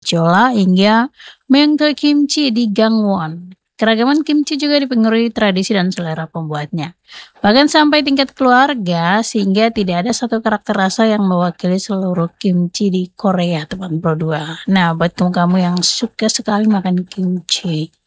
Jeolla hingga Myeongdong kimchi di Gangwon. Keragaman kimchi juga dipengaruhi tradisi dan selera pembuatnya. Bahkan sampai tingkat keluarga, sehingga tidak ada satu karakter rasa yang mewakili seluruh kimchi di Korea, teman Pro 2. Nah, buat kamu yang suka sekali makan kimchi,